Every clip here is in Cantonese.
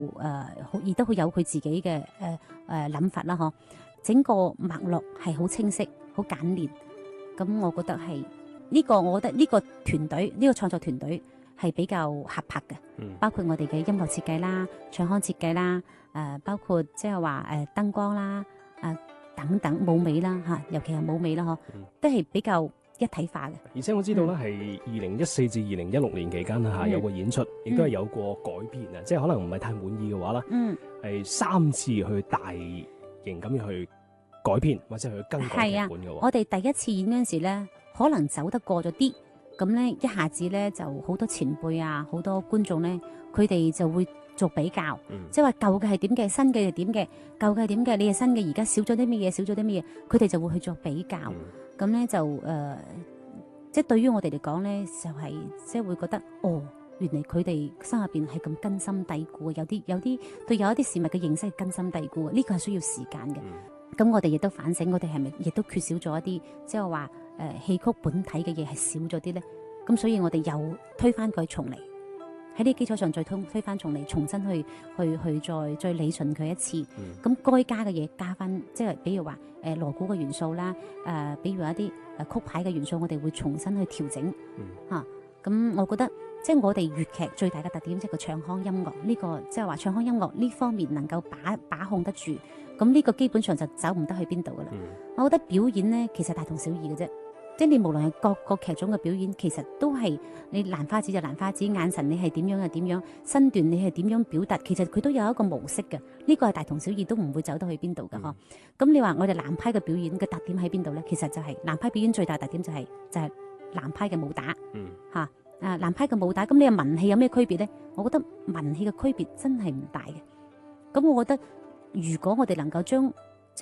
亦都好有佢自己嘅諗法啦，嗬。整個脈絡係好清晰、好簡練。咁我覺得係呢個，我覺得呢個團隊，呢個創作團隊係比較合拍嘅。包括我哋嘅音樂設計啦、唱腔設計啦，包括即係話燈光啦，等等舞美啦嚇，尤其係舞美啦，嗬，都係比較一體化嘅。 而且我知道咧，係2014至2016年期間有個演出，亦都係有過改編啊，即係可能唔係太滿意嘅話啦，係3次去大型咁樣去改編或者去更改劇本嘅喎。 我哋第一次演嗰陣時咧，可能走得過咗啲，咁咧一下子咧就好多前輩啊，好多觀眾咧，佢哋就會做比較，即係話舊嘅係點嘅，新嘅係點嘅，舊嘅係點嘅，你係新嘅，而家少咗啲乜嘢，少咗啲乜嘢，佢哋就會去做比較，咁咧就即係對於我哋嚟講咧，就係即係會覺得原嚟佢哋心入邊係咁根深蒂固嘅，有啲對有一啲事物嘅認識係根深蒂固嘅，呢個係需要時間嘅。咁我哋亦都反省，我哋係咪亦都缺少咗一啲，即係話戲曲本體嘅嘢係少咗啲咧？咁所以我哋又推翻佢重嚟，喺呢基礎上再推翻重嚟，重新去再理順佢一次。咁該加嘅嘢加翻，即係比如話鑼鼓嘅元素啦，比如話一啲曲牌嘅元素，我哋會重新去調整嚇。咁我覺得即係我哋粵劇最大嘅特點，即係個唱腔音樂呢個，即係話唱腔音樂呢方面能夠把控得住，咁呢個基本上就走唔得去邊度噶啦。我覺得表演呢，其實大同小異嘅啫，即係你無論係各個劇種嘅表演，其實都係你蘭花指就蘭花指，眼神你係點樣就點樣，身段你係點樣表達，其實佢都有一個模式嘅，呢個係大同小異，都唔會走得去邊度嘅嗬。咁你話我哋南派嘅表演嘅特點喺邊度呢？其實就係南派表演最大特點就係南派嘅武打嚇。南派嘅武打，咁你話文戲有咩區別呢？我覺得文戲嘅區別真係唔大嘅。咁我覺得如果我哋能夠將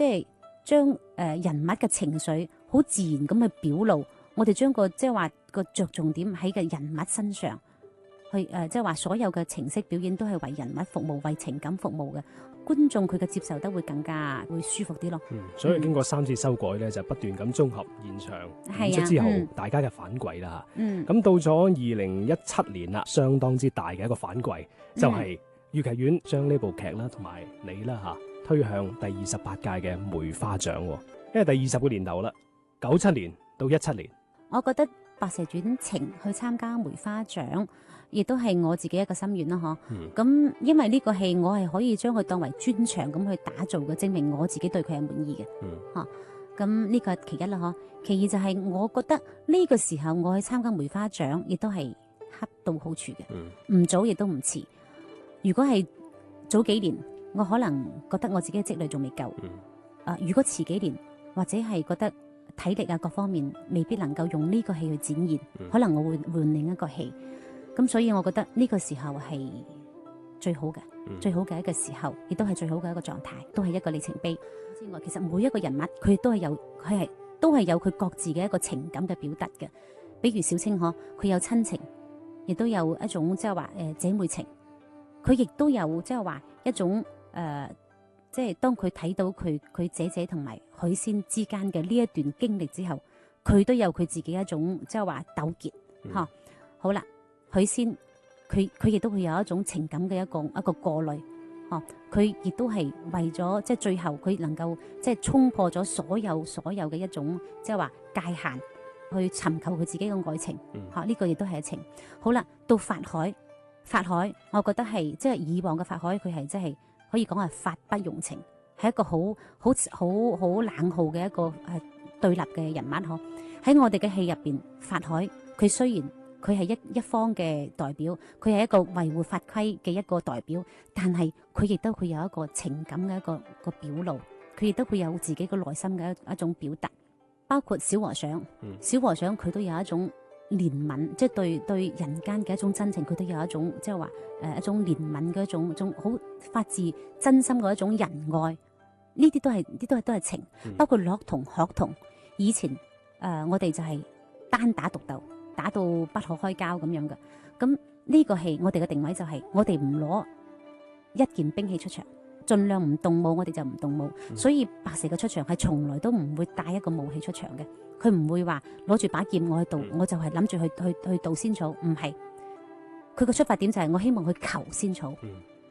人物嘅情緒好自然咁去表露，我哋將即係話個着重點喺個人物身上去，即係話所有嘅程式表演都係為人物服務、為情感服務嘅，觀眾佢嘅接受得會更加會舒服啲咯。 所以經過3次修改咧，就不斷咁綜合現場演出之後，大家嘅反饋啦嚇。咁到咗2017年啦，相當之大嘅一個反饋，就係粵劇院將呢部劇啦同埋你啦嚇推向第28屆嘅梅花獎，因為第20個年頭啦，97年到17年。 我覺得白蛇傳情去參加梅花獎，亦都係我自己一個心願啦，嗬。咁因為呢個戲我係可以將佢當為專場咁去打造嘅，證明我自己對佢係滿意嘅。咁呢個係其一啦，嗬。其二就係我覺得呢個時候我去參加梅花獎，亦都係恰到好處嘅，唔早亦都唔遲。如果係早幾年，我可能覺得我自己嘅積累仲未夠。如果遲幾年，或者係覺得體力啊各方面未必能夠用呢個戲去展現，可能我會換另一個戲。咁所以我覺得呢個時候係最好嘅，最好嘅一個時候，亦都係最好嘅一個狀態，都係一個里程碑之外。其實每一個人物佢都係有佢各自嘅一個情感嘅表達嘅。比如小青佢有親情，亦都有一種即係話姐妹情。佢亦都有即係話一種即係當佢睇到佢姐姐同埋許仙之間嘅呢一段經歷之後，佢都有佢自己一種即係話糾結吓。好啦，許仙佢亦都會有一種情感嘅一個過濾，佢亦都係為咗即係最後佢能夠即係衝破咗所有嘅一種即係話界限，去尋求佢自己嘅愛情吓。呢個亦都係情。好啦，到法海，我覺得係即係以往嘅法海，佢係即係可以講係法不容情，係一個好冷酷嘅一個對立嘅人物嗬。喺我哋嘅戲入邊，法海佢雖然佢係一方嘅代表，佢係一個維護法規嘅一個代表，但係佢亦都會有一個情感嘅一個表露，佢亦都會有自己嘅內心嘅一種表達。包括小和尚，小和尚佢都有一種憐憫，即係對人間嘅一種真情，佢都有一種即係話一種憐憫嘅一種好發自真心嘅一種仁愛。呢啲都係情。包括樂童、學童，以前我哋就係單打獨鬥，打到不可開交咁樣嘅。咁呢個戲我哋嘅定位就係我哋唔攞一件兵器出場，盡量唔動武，我哋就唔動武。所以白蛇嘅出場係從來都唔會帶一個武器出場嘅。佢唔會話攞住把劍我去盜，我就係諗住去盜仙草，唔係。佢個出發點就係我希望去求仙草。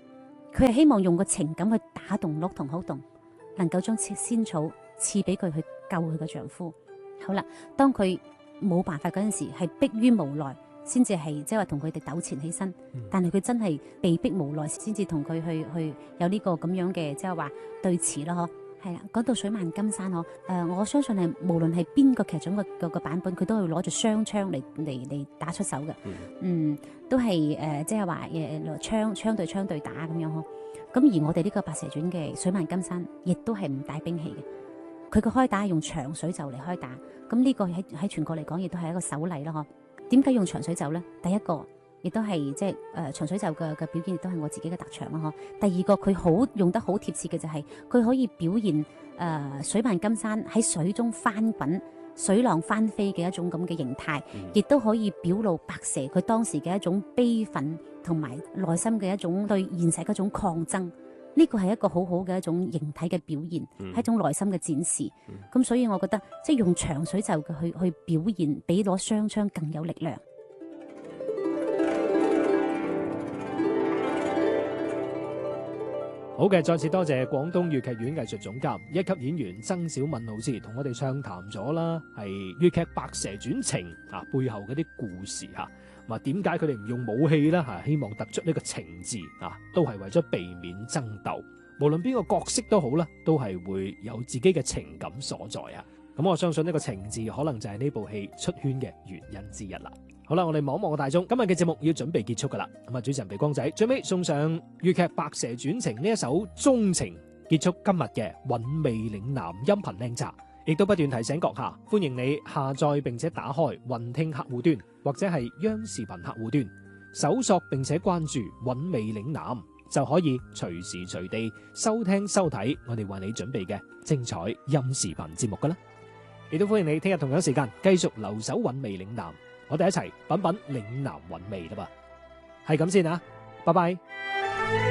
佢係希望用個情感去打動鹿同好動，能夠將仙草賜俾佢去救佢嘅丈夫。好啦，當佢冇辦法嗰陣時，係迫於無奈，先至係即係話同佢哋糾纏起身。但係佢真係被逼無奈，先至同佢去有呢個咁樣嘅即係話對峙咯，嗬。係啦，講到水漫金山嗬，我相信係無論係邊個劇種個版本，佢都會攞住雙槍嚟打出手嘅。都係即係話槍對槍對打咁樣嗬。咁而我哋呢個白蛇傳嘅水漫金山，亦都係唔帶兵器嘅。佢個開打係用長水袖嚟開打，咁呢個喺全國嚟講，亦都係一個首例啦。嗬，點解用長水袖咧？第一個，亦都係即係長水袖嘅表現，亦都係我自己嘅特長啦。嗬，第二個佢好用得好貼切嘅就係佢可以表現水漫金山喺水中翻滾、水浪翻飛嘅一種咁嘅形態，亦都可以表露白蛇佢當時嘅一種悲憤同埋內心嘅一種對現實嗰種抗爭。呢個係一個好好嘅一種形體嘅表現，係一種內心嘅展示。咁所以我覺得即係用長水袖去表現，比攞雙槍更有力量。 好嘅，再次多謝廣東粵劇院藝術總監、一級演員曾小敏老師同我哋暢談咗啦，係粵劇《白蛇傳情》背後嗰啲故事嚇。話點解佢哋唔用武器啦？希望突出呢個情字都係為咗避免爭鬥。無論邊個角色都好啦，都係會有自己嘅情感所在啊。咁我相信呢個情字可能就係呢部戲出圈嘅原因之一啦。好啦，我哋望一望個大鐘，今日嘅節目要準備結束噶啦。咁啊，主持人鼻光仔最尾送上粵劇《白蛇傳情》呢一首鍾情，結束今日嘅韻味嶺南音頻靚集。亦都不斷提醒閣下，歡迎你下載並且打開雲聽客戶端或者係央視頻客戶端，搜索並且關注韻味嶺南，就可以隨時隨地收聽收睇我哋為你準備嘅精彩音視頻節目噶啦。亦都歡迎你聽日同樣時間繼續留守韻味嶺南，我哋一齊品品嶺南韻味啦噃。係咁先啊，拜拜。